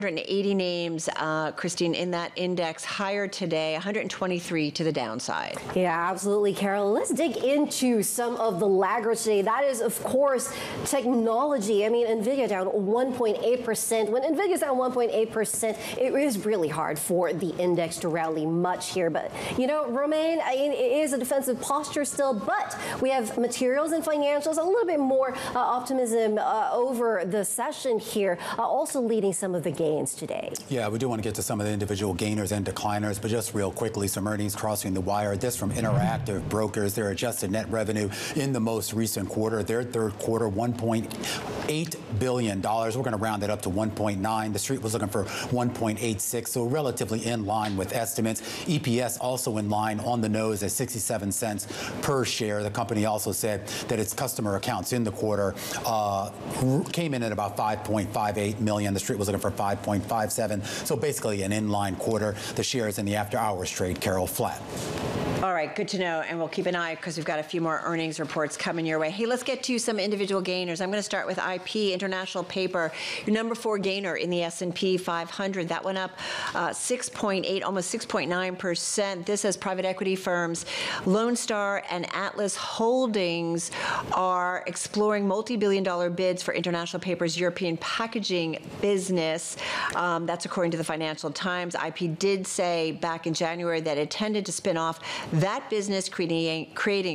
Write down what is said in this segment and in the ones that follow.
180 names, Christine, in that index, higher today, 123 to the downside. Yeah, absolutely, Carol. Let's dig into some of the laggards today. That is, of course, technology. I mean, NVIDIA down 1.8%. When NVIDIA's down 1.8%, it is really hard for the index to rally much here. But, you know, Romain, it is a defensive posture still, but we have materials and financials, a little bit more optimism over the session here, also leading some of the gains today. Yeah, we do want to get to some of the individual gainers and decliners, but just real quickly, some earnings crossing the wire. This from Interactive Brokers, their adjusted net revenue in the most recent quarter, their third quarter, $1.8 billion. We're going to round it up to 1.9. The street was looking for 1.86, so relatively in line with estimates. EPS also in line on the nose at 67 cents per share. The company also said that its customer accounts in the quarter came in at about 5.58 million. The street was looking for 5.57, so basically an in-line quarter. The shares in the after-hours trade, Carol, flat. All right, good to know, and we'll keep an eye because we've got a few more earnings reports coming your way. Hey, let's get to some individual gainers. I'm going to start with IP, International Paper, your number 4 gainer in the S&P 500. That went up 6.8, almost 6.9%. This as private equity firms Lone Star and Atlas Holdings are exploring multi-billion-dollar bids for International Paper's European packaging business. That's according to the Financial Times. IP did say back in January that it intended to spin off that business, creating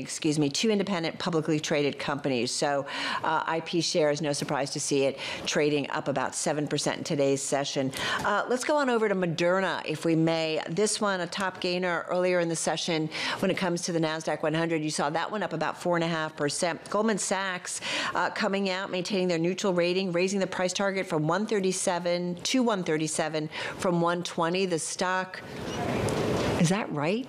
2 independent publicly traded companies. So IP shares, no surprise to see it trading up about 7% in today's session. Let's go on over to Moderna, if we may. This one, a top gainer earlier in the session when it comes to the NASDAQ 100. You saw that one up about 4.5%. Goldman Sachs coming out, maintaining their neutral rating, raising the price target from 137 to 137 from 120. The stock, is that right?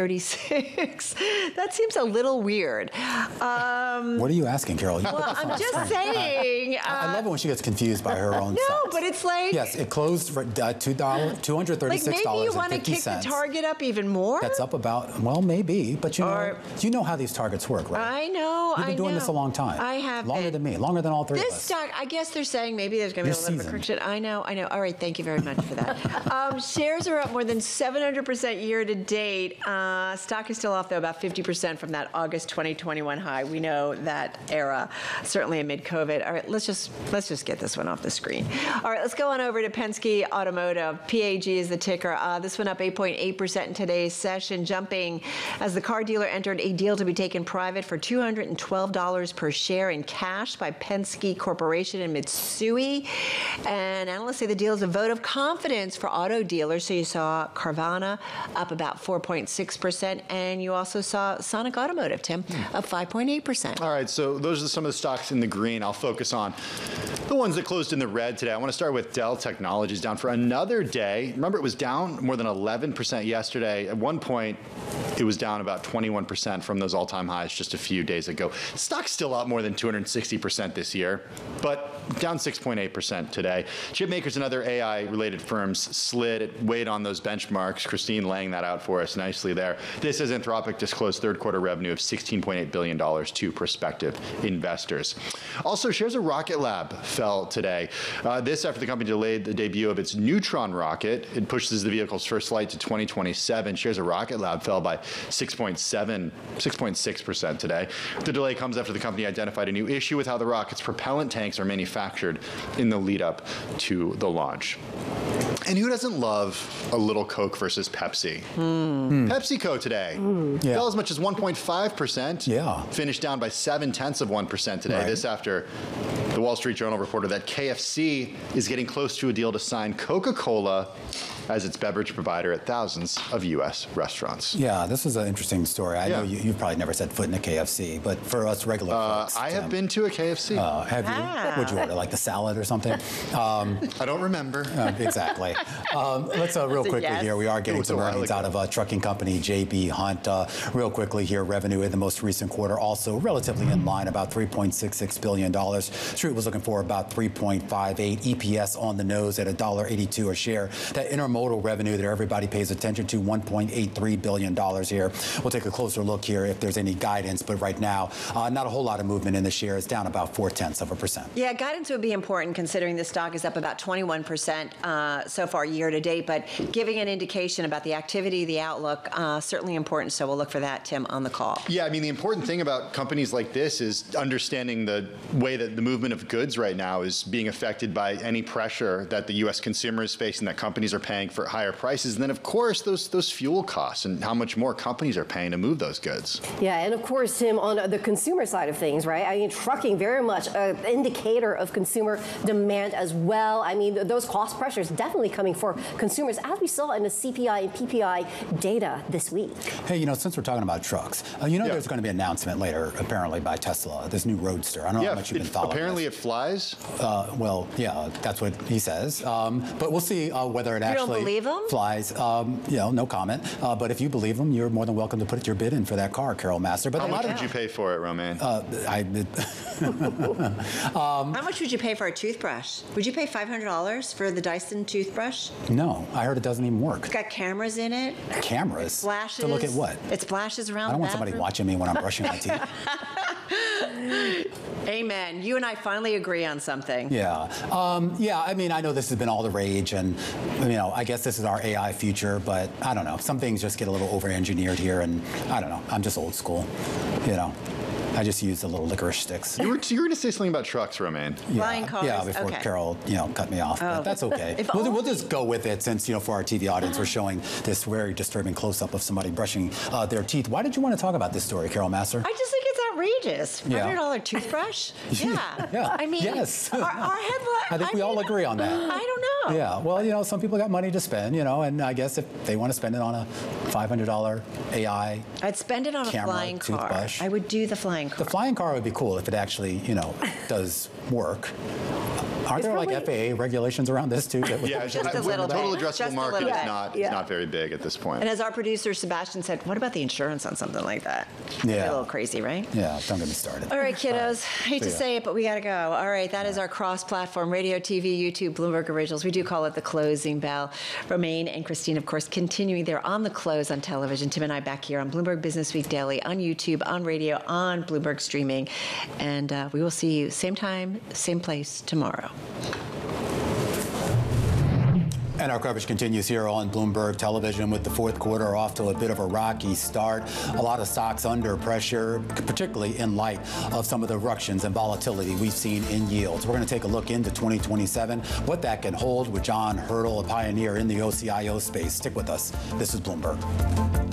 236? That seems a little weird. What are you asking, Carol? Well, I'm just saying. I love it when she gets confused by her own No, size. but it's like. Yes, it closed for $236.50. Like maybe you want to kick the target up even more? That's up about, well, maybe, but you know how these targets work, right? I know. You've been doing this a long time. I have. Longer than me, longer than all three of us. This stock, I guess they're saying maybe there's going to be a little bit of a correction. I know. All right, thank you very much for that. Shares are up more than 700% year to date. Stock is still off, though, about 50% from that August 2021 high. We know that era, certainly amid COVID. All right, let's just get this one off the screen. All right, let's go on over to Penske Automotive. PAG is the ticker. This one up 8.8% in today's session, jumping as the car dealer entered a deal to be taken private for $212 per share in cash by Penske Corporation and Mitsui. And analysts say the deal is a vote of confidence for auto dealers. So you saw Carvana up about 4.6%, and you also saw Sonic Automotive, Tim, up 5.8%. All right, so those are some of the stocks in the green. I'll focus on the ones that closed in the red today. I want to start with Dell Technologies, down for another day. Remember, it was down more than 11% yesterday. At one point, it was down about 21% from those all-time highs just a few days ago. Stock's still up more than 260% this year, but down 6.8% today. Chip makers and other AI-related firms slid. It weighed on those benchmarks. Christine laying that out for us nicely there. This is Anthropic disclosed third quarter revenue of $16.8 billion to prospective investors. Also, shares of Rocket Lab fell today. This after the company delayed the debut of its Neutron rocket. It pushes the vehicle's first flight to 2027. Shares of Rocket Lab fell by 6.6% today. The delay comes after the company identified a new issue with how the rocket's propellant tanks are manufactured in the lead up to the launch. And who doesn't love a little Coke versus Pepsi? PepsiCo today fell as much as 1.5%. Yeah. Finished down by 0.7% today. Right. This after the Wall Street Journal reported that KFC is getting close to a deal to sign Coca-Cola as its beverage provider at thousands of U.S. restaurants. Yeah, this is an interesting story. I know you've probably never set foot in a KFC, but for us regular folks, I have been to a KFC. Have you? What'd you order, like the salad or something? I don't remember. Exactly. Let's real quickly yes. here. We are getting It was some a while earnings ago. out of trucking company J.B. Hunt. Real quickly here, revenue in the most recent quarter also relatively in line, about $3.66 billion. Street was looking for about 3.58. EPS on the nose at $1.82 a share. That intermodal revenue that everybody pays attention to, $1.83 billion here. We'll take a closer look here if there's any guidance, but right now, not a whole lot of movement in the share. It's down about 0.4%. Yeah, guidance would be important considering the stock is up about 21% so far year to date, but giving an indication about the activity, the outlook, certainly important. So we'll look for that, Tim, on the call. Yeah, I mean, the important thing about companies like this is understanding the way that the movement of goods right now is being affected by any pressure that the U.S. consumer is facing, that companies are paying for higher prices. And then, of course, those fuel costs and how much more companies are paying to move those goods. Yeah, and of course, Tim, on the consumer side of things, right? I mean, trucking very much an indicator of consumer demand as well. I mean, those cost pressures definitely coming for consumers, as we saw in the CPI and PPI data this week. Hey, since we're talking about trucks, there's going to be an announcement later, apparently, by Tesla, this new Roadster. I don't know how much you've been following. Apparently this. it flies. Well, yeah, that's what he says. But we'll see whether it actually don't believe him? flies. No comment. But if you believe him, you're more than welcome to put your bid in for that car, Carol Master. But How much would you pay for it, Romaine? How much would you pay for a toothbrush? Would you pay $500 for the Dyson toothbrush? No, I heard it doesn't even work. It's got cameras in it. Cameras? Flashes. To look at what? It splashes around I don't the want somebody bathroom. watching me when I'm brushing my teeth. Amen. You and I finally agree on something. Yeah. I mean, I know this has been all the rage, and, I guess this is our AI future, but I don't know. Some things just get a little over-engineered here, and I don't know. I'm just old school, I just use the little licorice sticks. You were going to say something about trucks, Romaine. Flying cars? Yeah, before Okay. Carol, cut me off. But that's okay. If We'll only- just go with it since, for our TV audience, we're showing this very disturbing close-up of somebody brushing their teeth. Why did you want to talk about this story, Carol Master? I just think it's outrageous. Yeah. $500 toothbrush? Yeah. Yeah. I mean, Yes. our headline. I think we all agree on that. I don't know. Yeah, well, some people got money to spend, and I guess if they want to spend it on a $500 AI, I'd spend it on a camera, flying car. toothbrush. I would do the flying car. the flying car would be cool if it actually, does work. Aren't there like probably- FAA regulations around this too? That would- Yeah, Just a the little total bit. addressable Just a market little is bit. not Yeah. is not very big at this point. And as our producer Sebastian said, what about the insurance on something like that? Yeah. A little crazy, right? Yeah, don't get me started. All right, kiddos. Hate to See ya. say it, but we got to go. All right, that is our cross-platform radio, TV, YouTube, Bloomberg Originals. We do call it the closing bell. Romaine and Christine, of course, continuing there on the close on television. Tim and I back here on Bloomberg Business Week Daily, on YouTube, on radio, on Bloomberg Streaming. And we will see you same time, same place tomorrow. And our coverage continues here on Bloomberg Television with the fourth quarter off to a bit of a rocky start. A lot of stocks under pressure, particularly in light of some of the ructions and volatility we've seen in yields. We're going to take a look into 2027, what that can hold with John Hurdle, a pioneer in the OCIO space. Stick with us. This is Bloomberg.